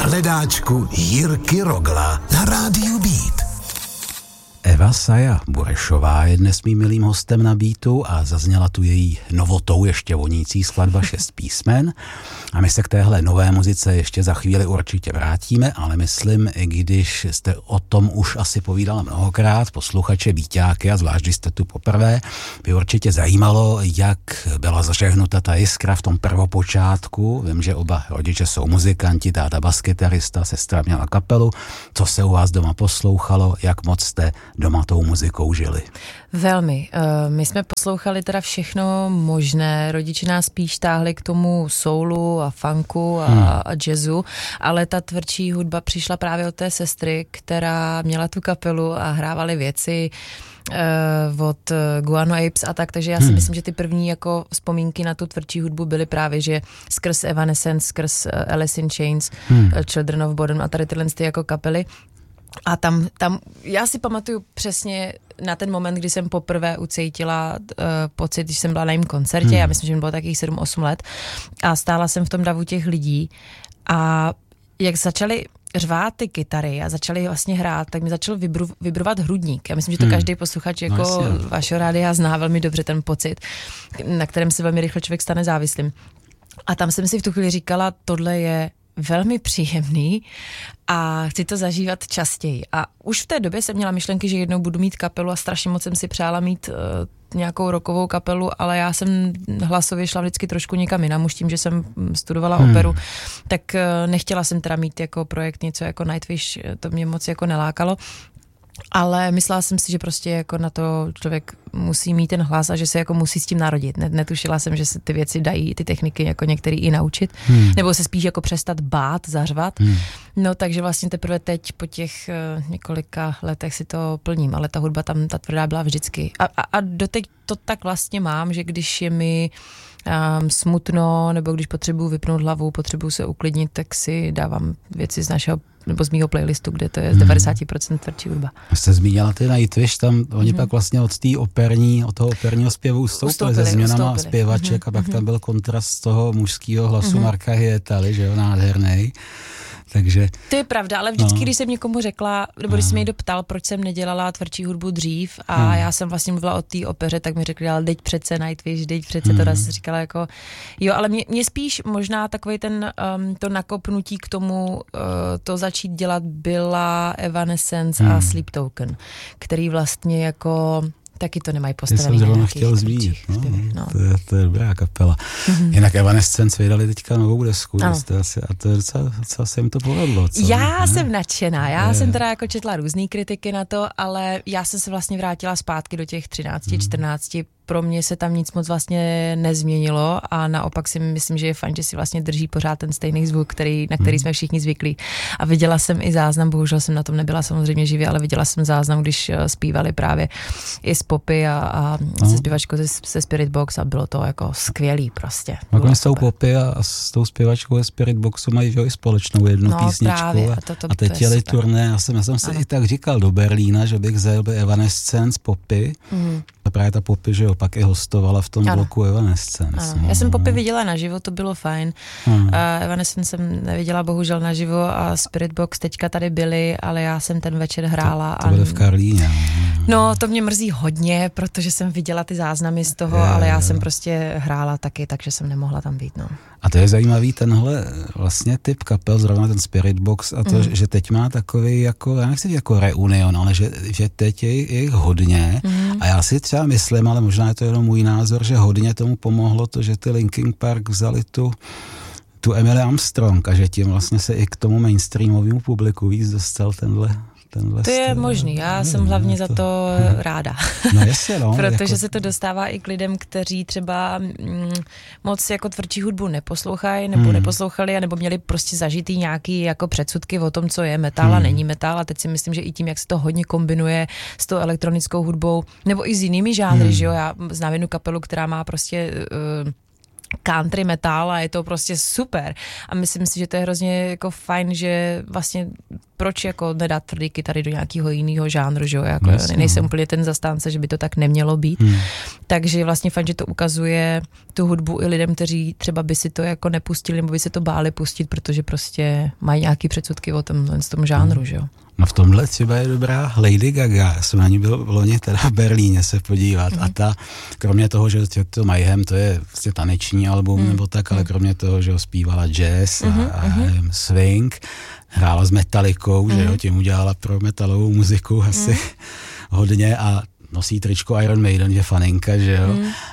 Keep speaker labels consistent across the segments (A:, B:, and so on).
A: hledáčku Jirky Rogla na rádiu Beat.
B: Eva Saja Burešová je dnes mým milým hostem na Beatu a zazněla tu její novotou ještě vonící skladba 6 písmen. A my se k téhle nové muzice ještě za chvíli určitě vrátíme, ale myslím, i když jste o tom už asi povídala mnohokrát, posluchače, Beaťáky a zvlášť, když jste tu poprvé, by určitě zajímalo, jak byla zažehnuta ta jiskra v tom prvopočátku. Vím, že oba rodiče jsou muzikanti, táta baskytarista, sestra měla kapelu. Co se u vás doma poslouchalo, jak moc jste doma tou muzikou žili?
C: Velmi. My jsme poslouchali teda všechno možné. Rodiče nás spíš táhli k tomu soulu a funku a jazzu, ale ta tvrdší hudba přišla právě od té sestry, která měla tu kapelu a hrávali věci od Guano Apes a tak, takže já si myslím, že ty první jako vzpomínky na tu tvrdší hudbu byly právě, že skrz Evanescence, skrz Alice in Chains, Children of Bodom a tady tyhle ty jako kapely. A tam já si pamatuju přesně na ten moment, kdy jsem poprvé ucítila pocit, když jsem byla na jejím koncertě, já myslím, že mi bylo takých 7-8 let a stála jsem v tom davu těch lidí a jak začaly řvát ty kytary a začaly vlastně hrát, tak mi začal vibrovat hrudník. Já myslím, že to každý posluchač jako vašeho rádia zná velmi dobře ten pocit, na kterém se velmi rychle člověk stane závislým. A tam jsem si v tu chvíli říkala, tohle je velmi příjemný a chci to zažívat častěji. A už v té době jsem měla myšlenky, že jednou budu mít kapelu a strašně moc jsem si přála mít nějakou rockovou kapelu, ale já jsem hlasově šla vždycky trošku někam jinam, už tím, že jsem studovala operu, tak nechtěla jsem teda mít jako projekt něco jako Nightwish, to mě moc jako nelákalo. Ale myslela jsem si, že prostě jako na to člověk musí mít ten hlas a že se jako musí s tím narodit. Netušila jsem, že se ty věci dají, ty techniky jako některý i naučit. Nebo se spíš jako přestat bát, zařvat. No takže vlastně teprve teď po těch několika letech si to plním, ale ta hudba tam, ta tvrdá byla vždycky. A doteď to tak vlastně mám, že když je mi smutno, nebo když potřebuji vypnout hlavu, potřebuji se uklidnit, tak si dávám věci z našeho nebo z mýho playlistu, kde to je z 90% tvrdší hudba.
B: Jste zmínila ty Nightwish, tam oni pak vlastně od toho operního zpěvu ustoupili se změnama zpěvaček a pak tam byl kontrast toho mužského hlasu Marka Hyetala, že jo, nádhernej. Takže
C: to je pravda, ale vždycky, když jsem někomu řekla, nebo když jsem mě doptal, proč jsem nedělala tvrdší hudbu dřív a já jsem vlastně mluvila o té opeře, tak mi řekli, ale teď přece Nightwish, teď přece to jsem říkala jako, jo, ale mě spíš možná takový ten, to nakopnutí k tomu, to začít dělat byla Evanescence a Sleep Token, který vlastně jako taky to nemají postavený.
B: Já jsem zrovna chtěl zmínit. To je dobrá kapela. Jinak Evanescence vydali teďka novou desku. A to je docela se jim to povedlo.
C: Já jsem nadšená. Já jsem teda jako četla různý kritiky na to, ale já jsem se vlastně vrátila zpátky do těch 13, 14. Pro mě se tam nic moc vlastně nezměnilo a naopak si myslím, že je fajn, že si vlastně drží pořád ten stejný zvuk, na který jsme všichni zvyklí. A viděla jsem i záznam, bohužel jsem na tom nebyla samozřejmě živě, ale viděla jsem záznam, když zpívali právě i z Popy a se zpěvačkou se Spirit Box a bylo to jako skvělý prostě.
B: Nakonec s tou Popy a s tou zpěvačkou ze Spirit Boxu mají i společnou jednu písničku.
C: Právě,
B: a teď jeli turné. Já jsem si i tak říkal do Berlína, že bych zajel by Evanescence, Popy. A právě ta Popy, že jo, pak i hostovala v tom bloku Evanescence.
C: Já jsem Popy viděla naživo, to bylo fajn. Evanescence jsem neviděla bohužel naživo a Spirit Box teďka tady byli, ale já jsem ten večer hrála.
B: To bude v Karlíně.
C: No, to mě mrzí hodně, protože jsem viděla ty záznamy z toho, ale já jsem prostě hrála taky, takže jsem nemohla tam být, no.
B: A to je zajímavý tenhle vlastně typ kapel, zrovna ten Spirit Box a to, že teď má takový jako, já nechci jako reunion, ale že teď je jich hodně a já si třeba myslím, ale možná je to jenom můj názor, že hodně tomu pomohlo to, že ty Linkin Park vzali tu Emily Armstrong a že tím vlastně se i k tomu mainstreamovému publiku víc dostal tenhle
C: to je možný, já jsem hlavně za to ráda.
B: No jasně, no.
C: Protože se to dostává i k lidem, kteří třeba moc jako tvrdší hudbu neposlouchají, nebo neposlouchali, nebo měli prostě zažitý nějaký jako předsudky o tom, co je metal a není metal a teď si myslím, že i tím, jak se to hodně kombinuje s tou elektronickou hudbou, nebo i s jinými žánry, že jo, já znám jednu kapelu, která má prostě country metal a je to prostě super. A myslím si, že to je hrozně jako fajn, že vlastně proč jako nedat tvrdý kytary do nějakého jiného žánru, že jo, jako nejsem úplně ten zastánce, že by to tak nemělo být. Takže vlastně fajn, že to ukazuje tu hudbu i lidem, kteří třeba by si to jako nepustili, nebo by se to báli pustit, protože prostě mají nějaký předsudky o tom žánru, že jo.
B: No v tomhle třeba je dobrá Lady Gaga. Já jsem na ní byl v loni teda v Berlíně se podívat a ta, kromě toho, že to Mayhem, to je vlastně taneční album nebo tak, ale kromě toho, že ho zpívala jazz a swing, hrála s Metallicou, že jo, tím udělala pro metalovou muziku asi hodně a nosí tričko Iron Maiden, je faninka, že jo,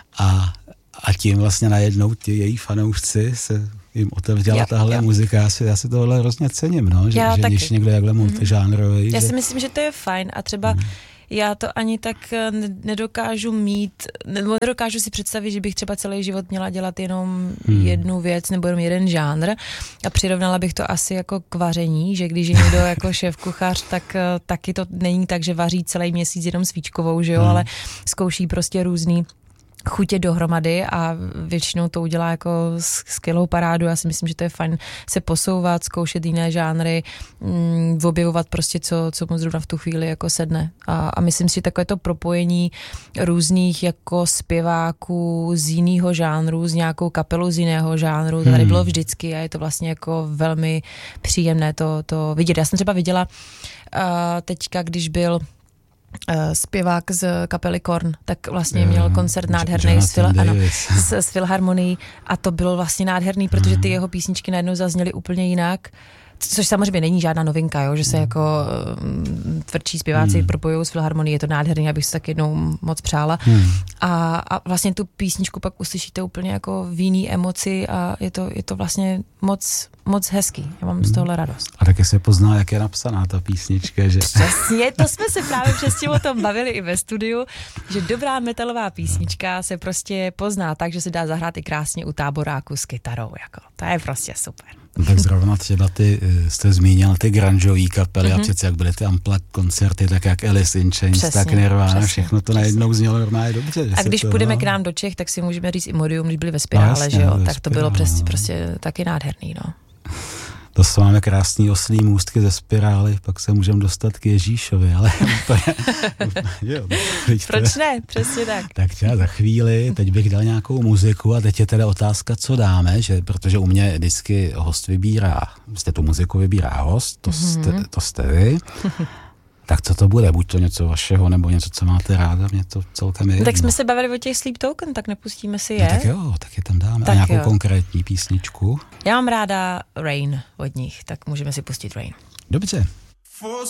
B: a tím vlastně najednou ti její fanoušci se jim otevřela tahle muzika. Já si tohle hrozně cením, no, že když někdo jakhle multižánrový.
C: Já si myslím, že to je fajn a třeba já to ani tak nedokážu nedokážu si představit, že bych třeba celý život měla dělat jenom jednu věc nebo jenom jeden žánr a přirovnala bych to asi jako k vaření, že když je někdo jako šéfkuchař, tak taky to není tak, že vaří celý měsíc jenom svíčkovou, že jo, ale zkouší prostě různý chutě dohromady a většinou to udělá jako skvělou parádu. Já si myslím, že to je fajn se posouvat, zkoušet jiné žánry, objevovat prostě, co mu zrovna v tu chvíli jako sedne. A myslím si, že takové to propojení různých jako zpěváků z jiného žánru, z nějakou kapelu z jiného žánru, to tady bylo vždycky a je to vlastně jako velmi příjemné to vidět. Já jsem třeba viděla teďka, když byl zpěvák z kapely Korn, tak vlastně měl koncert nádherný s Filharmonií a to bylo vlastně nádherný, protože ty jeho písničky najednou zazněly úplně jinak, což samozřejmě není žádná novinka, jo, že se jako tvrdší zpěváci propojují s Filharmonií, je to nádherný, abych se tak jednou moc přála. A vlastně tu písničku pak uslyšíte úplně jako v jiný emoci a je to vlastně moc hezký. Já mám z tohohle radost.
B: A taky se pozná, jak je napsaná ta písnička, že?
C: Přesně, to jsme se právě přesně o tom bavili i ve studiu, že dobrá metalová písnička se prostě pozná tak, že se dá zahrát i krásně u táboráku s kytarou. Jako. To je prostě super.
B: No tak zrovna třeba jste zmínil ty grungeový kapely a přece jak byly ty Unplugged koncerty, tak jak Alice in Chains, tak Nirvana, všechno to najednou znělo normálně dobře.
C: A když půjdeme k nám do Čech, tak si můžeme říct Imodium, když byli ve Spirále, že jo, tak to bylo prostě taky nádherný, no.
B: To máme krásný oslí můstky ze Spirály, pak se můžeme dostat k Ježíšovi, ale
C: proč ne? Přesně tak.
B: Tak třeba za chvíli, teď bych dal nějakou muziku a teď je teda otázka, co dáme, protože u mě vždycky host vybírá, tu muziku vybírá host, to jste vy. Tak co to bude? Buď to něco vašeho, nebo něco, co máte ráda, mě to celkem je.
C: Tak jsme se bavili o těch Sleep Token, tak nepustíme si je.
B: No, tak jo, tak je tam dáme. Tak a nějakou konkrétní písničku?
C: Já mám ráda Rain od nich, tak můžeme si pustit Rain.
B: Dobře.